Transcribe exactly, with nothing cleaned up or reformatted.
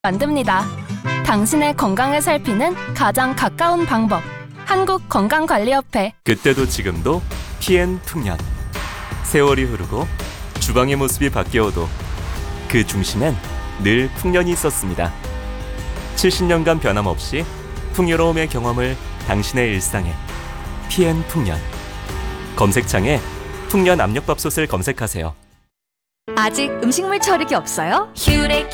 만듭니다. 당신의 건강을 살피는 가장 가까운 방법. 한국건강관리협회. 그때도 지금도 피엔 풍년. 세월이 흐르고 주방의 모습이 바뀌어도 그 중심엔 늘 풍년이 있었습니다. 칠십 년간 변함없이 풍요로움의 경험을 당신의 일상에. 피엔 풍년. 검색창에 풍년 압력밥솥을 검색하세요. 아직 음식물 처리기 없어요? 휴렉